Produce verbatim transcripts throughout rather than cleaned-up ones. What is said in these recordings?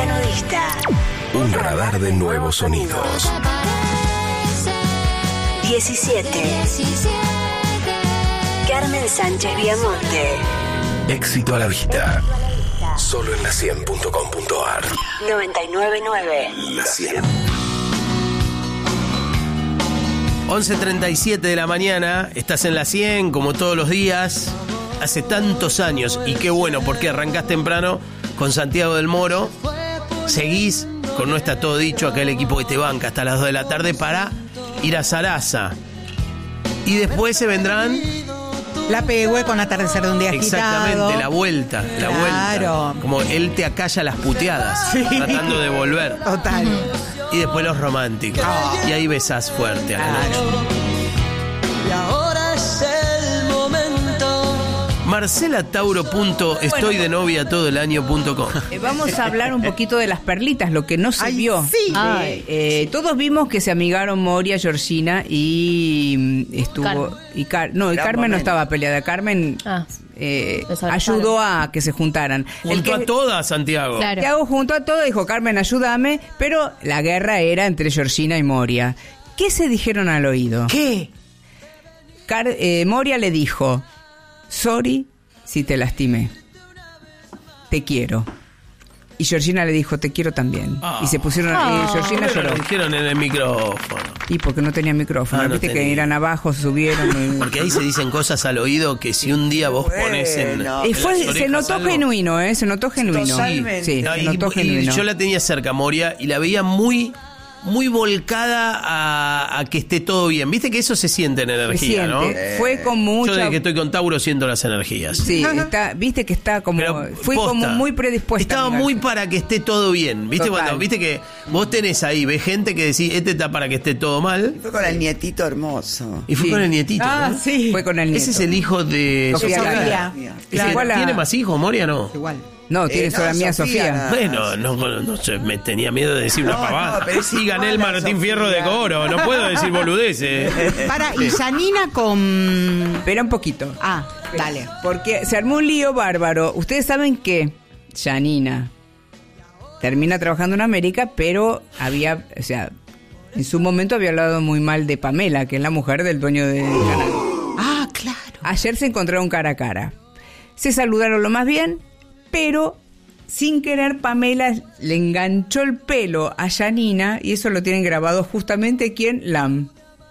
Chica Nudista. Un radar de nuevos sonidos. diecisiete. Carmen Sánchez Viamonte. Éxito a la vista. Solo en la cien punto com punto a r. noventa y nueve punto nueve. La cien. once treinta y siete de la mañana, estás en la cien como todos los días, hace tantos años, y qué bueno porque arrancás temprano con Santiago del Moro, seguís con No Está Todo Dicho, acá el equipo que te banca hasta las dos de la tarde para ir a Sarasa, y después se vendrán... La Pehue con Atardecer de un día Exactamente, agitado. la vuelta, la Claro. vuelta, como él te acalla las puteadas, Sí. tratando de volver. Total. Y después los románticos. Oh. Y ahí besás fuerte a la Claro. noche. Y ahora es el momento. Marcela Tauro. Estoy de novia todo el año punto com. Eh, Vamos a hablar un poquito de las perlitas, lo que no se Ay, vio. sí. Eh, eh, todos vimos que se amigaron Moria, Georgina y mm, estuvo Carmen. y Car- no, y Gran Carmen no momento. estaba peleada. Carmen Ah. eh, Les abrazaron. ayudó a que se juntaran. Junto que, a todas, Santiago. Claro. Santiago junto a todo dijo, Carmen, ayúdame, pero la guerra era entre Georgina y Moria. ¿Qué se dijeron al oído? ¿Qué? Car- eh, Moria le dijo, sorry si te lastimé, te quiero. Y Georgina le dijo, te quiero también. Ah. Y se pusieron, Ah. y Georgina Pero lloró. lo dijeron en el micrófono. Y porque no tenía micrófono, Ah, no viste tenía. que irán abajo, se subieron. y- Porque ahí se dicen cosas al oído que si un día vos pones en, Bueno. Y en fue, las se orejas notó algo- genuino, ¿eh? Se notó genuino. Totalmente. Sí, No, se y- notó y genuino. yo la tenía cerca, Moria, y la veía muy, muy volcada a, a que esté todo bien. Viste que eso se siente en Se energía, ¿no? siente. Fue con Yo mucha... desde que estoy con Tauro siento las energías. Sí, está, viste que está como... Pero Fui posta, como muy predispuesta. Estaba amiga. muy para que esté todo bien. ¿Viste? Total. Cuando, viste que vos tenés ahí, ves gente que decís, este está para que esté todo mal. Fue con el nietito hermoso. Y fue Sí. con el nietito. Ah, ¿no? sí. Fue con el nieto. Ese es el hijo de Sofía Sofía Gala. Gala. Mira. ¿Es Claro. que Igual a- ¿Tiene más hijos, Moria? No. Igual. No, tiene Eh, solo la no, mía Sofía, Sofía. nada. Bueno, no, no, no sé, me tenía miedo de decir una No, pavada. no, pero es y gané el igual a Martín Sofía. Fierro de Coro, no puedo decir boludeces. Para, y Janina con... Espera un poquito. Ah, dale. Porque se armó un lío bárbaro. Ustedes saben que Janina termina trabajando en América, pero había, o sea, en su momento había hablado muy mal de Pamela, que es la mujer del dueño del canal. Ah, claro. Ayer se encontraron cara a cara. Se saludaron lo más bien, pero sin querer Pamela le enganchó el pelo a Janina y eso lo tienen grabado justamente aquí en Lam.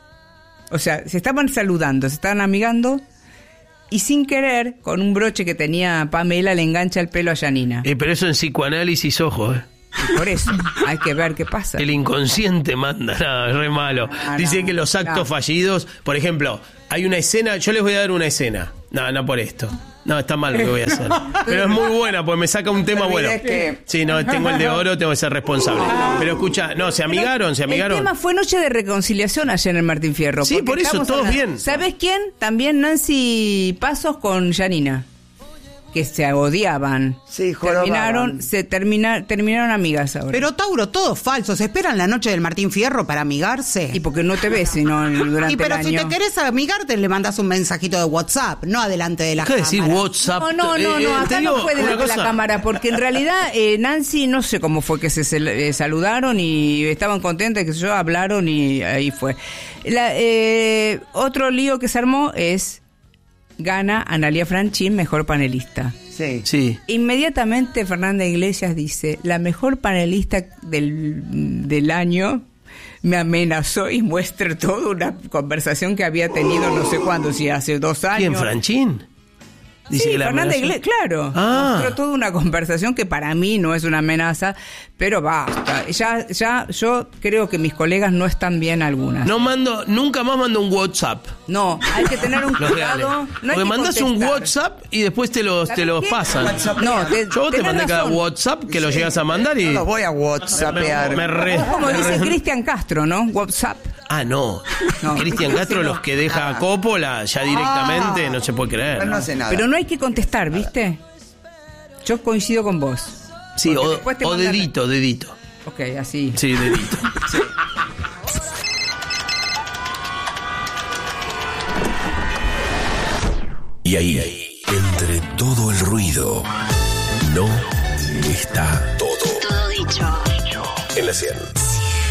O sea, se estaban saludando, se estaban amigando y sin querer, con un broche que tenía Pamela, le engancha el pelo a Janina. Eh, pero eso en psicoanálisis, ojo, eh. Y por eso hay que ver qué pasa. El inconsciente manda, nada, es re malo. Ah, Dice no, que los actos no. fallidos, por ejemplo, hay una escena, yo les voy a dar una escena. No, no por esto. No, está mal lo que voy a hacer. Pero es muy buena, porque me saca un tema bueno. olvides que- Sí, no, tengo el de oro, tengo que ser responsable. Pero escucha, no, se amigaron, se El amigaron. tema fue noche de reconciliación ayer en el Martín Fierro. Sí, porque por eso, estamos todos hablando- bien. ¿Sabes quién? También Nancy Pasos con Janina. Que se odiaban. Sí, jorobaban. terminaron, se termina, terminaron amigas ahora. Pero Tauro, todos falsos. ¿Esperan la noche del Martín Fierro para amigarse? Y porque no te ves, sino durante Y pero el si año. te querés amigarte, le mandas un mensajito de WhatsApp, no adelante de la ¿Qué cámara. decir WhatsApp? No, no, no, Eh, no, eh, te acá digo no fue una delante de la cosa. cámara, porque en realidad eh, Nancy, no sé cómo fue que se, sel- eh, saludaron y estaban contentas, que sé yo, hablaron y ahí fue. La, eh, otro lío que se armó es, gana Analia Franchín, mejor panelista. Sí. Sí. Inmediatamente Fernanda Iglesias dice, la mejor panelista del, del año me amenazó y muestra toda una conversación que había tenido no sé cuándo, si hace dos años. ¿Quién, Franchín? Dice Sí, que la Fernanda amenazó. Iglesias, claro. Ah. Mostró toda una conversación que para mí no es una amenaza, pero basta. Ya, ya, yo creo que mis colegas no están bien algunas. No mando, nunca más mando un WhatsApp. No, hay que tener un Los reales. cuidado. No hay Porque que mandas un contestar. WhatsApp y después te los, te ¿Sabes los qué? pasan. No, te, Yo te tenés mandé cada razón. WhatsApp que lo llegas a mandar y. No lo voy a me, whatsappear. me re- Como me dice re- Cristian Castro, ¿no? WhatsApp. Ah, no. No. Cristian Castro, los que deja a Coppola ya directamente, no se puede creer. Él no hace nada. Pero no hay que contestar, ¿viste? Yo coincido con vos. Sí, Porque o, después te o mandan- dedito, dedito. Ok, así. Sí, dedito. Y ahí, entre todo el ruido, no está todo. Todo dicho. en la cien.